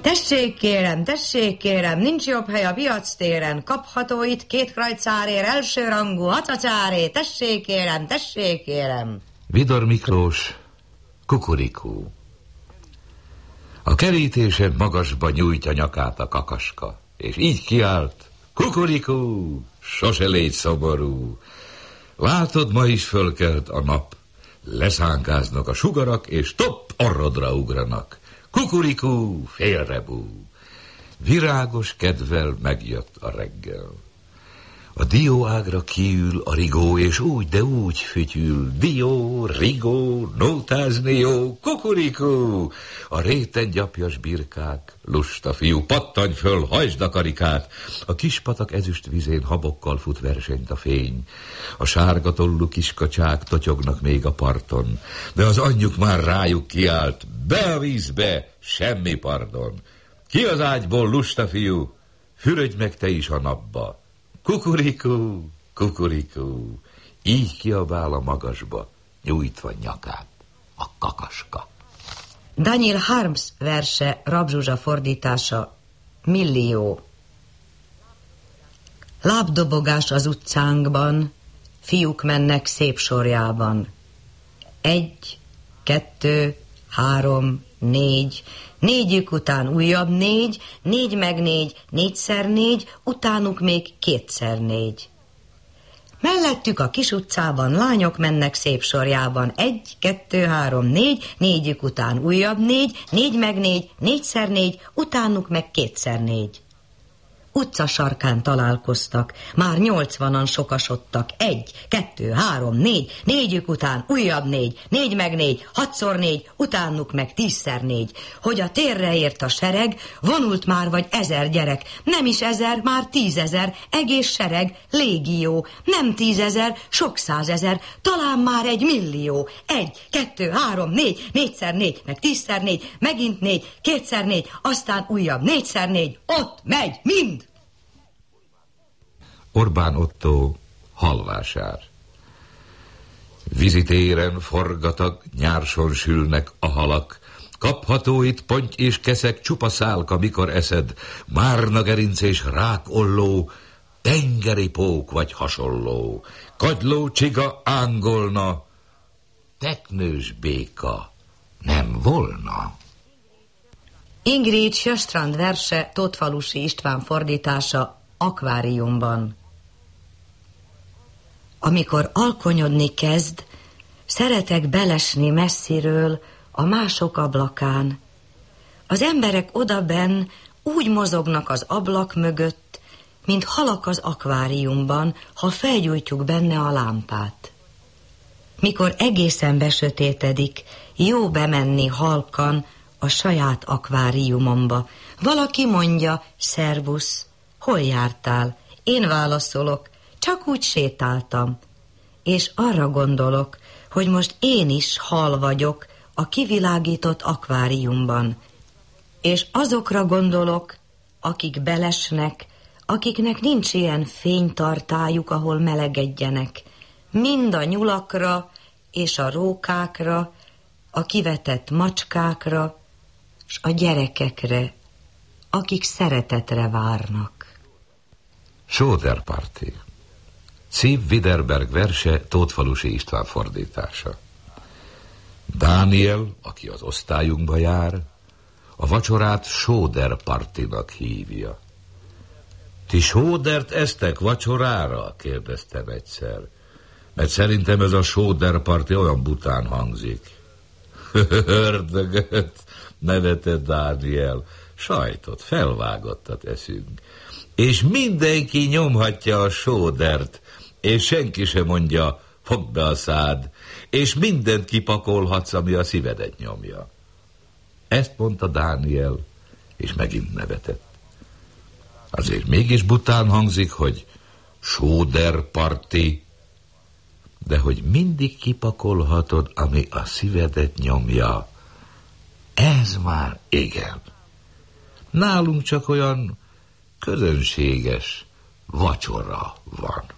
Tessék kérem, nincs jobb hely a piactéren, kapható itt 2 krajcárért, elsőrangú, acacáré, tessék kérem. Vidor Miklós, kukurikú. A kerítésen magasba nyújtja nyakát a kakaska, és így kiált: kukurikú, sose légy szomorú. Látod, ma is fölkelt a nap, leszánkáznak a sugarak, és topp orrodra ugranak. Kukurikú, félrebú. Virágos kedvel megjött a reggel. A dióágra kiül a rigó, és úgy, de úgy fütyül. Dió, rigó, nótázni jó, kukurikú. A réten gyapjas birkák, lusta fiú, pattanj föl, hajtsd a karikát. A kispatak ezüst vizén habokkal fut versenyt a fény. A sárga tollú kiskacsák totyognak még a parton, de az anyjuk már rájuk kiált: be a vízbe, semmi pardon. Ki az ágyból, lusta fiú, fürödj meg te is a napba. Kukurikú, kukurikú, így kiabál a magasba, nyújtva nyakát a kakaska. Daniel Harms verse, Rab Zsuzsa fordítása, Millió. Lábdobogás az utcánkban, fiúk mennek szép sorjában. 1, 2, 3, 4, négyük után újabb 4, 4 meg 4, 4x4, utánuk még 2x4. Mellettük a kis utcában lányok mennek szép sorjában. 1, 2, 3, 4, négyük után újabb 4, 4 meg 4, 4x4, utánuk meg 2x4. Utca sarkán találkoztak, már 80-an sokasodtak. 1, 2, 3, 4, négyük után újabb 4, 4 meg 4, 6x4, utánuk meg 10x4. Hogy a térre ért a sereg, vonult már vagy 1000 gyerek, nem is 1000, már 10 000, egész sereg, légió, nem 10 000, sok 100 000, talán már 1 millió. 1, 2, 3, 4, 4x4, meg 10x4, megint 4, 2x4, aztán újabb 4x4, ott megy mind! Orbán Ottó, Halvásár. Vizitéren forgatag, nyárson sülnek a halak. Kapható itt ponty és keszek, csupa szálka, mikor eszed. Márna gerinc és rákolló, tengeri pók vagy hasonló. Kagyló, csiga, ángolna, teknős béka nem volna. Ingrid Sjöstrand verse, Tótfalusi István fordítása, Akváriumban. Amikor alkonyodni kezd, szeretek belesni messziről a mások ablakán. Az emberek odabenn úgy mozognak az ablak mögött, mint halak az akváriumban, ha felgyújtjuk benne a lámpát. Mikor egészen besötétedik, jó bemenni halkan a saját akváriumomba. Valaki mondja: szervusz, hol jártál? Én válaszolok: csak úgy sétáltam. És arra gondolok, hogy most én is hal vagyok a kivilágított akváriumban. És azokra gondolok, akik belesnek, akiknek nincs ilyen fénytartályuk, ahol melegedjenek. Mind a nyulakra és a rókákra, a kivetett macskákra, s a gyerekekre, akik szeretetre várnak. Sóderparti. Szív Widerberg verse, Tótfalusi István fordítása. Dániel, aki az osztályunkba jár, a vacsorát sóderpartinak hívja. Ti sódert esztek vacsorára? Kérdeztem egyszer. Mert szerintem ez a sóderparti olyan bután hangzik. Ördögöt, nevetett Dániel. Sajtot, felvágottat eszünk. És mindenki nyomhatja a sódert, és senki se mondja: fogd be a szád, és mindent kipakolhatsz, ami a szívedet nyomja. Ezt mondta Dániel, és megint nevetett. Azért mégis bután hangzik, hogy sóderparti, de hogy mindig kipakolhatod, ami a szívedet nyomja, ez már igen. Nálunk csak olyan közönséges vacsora van.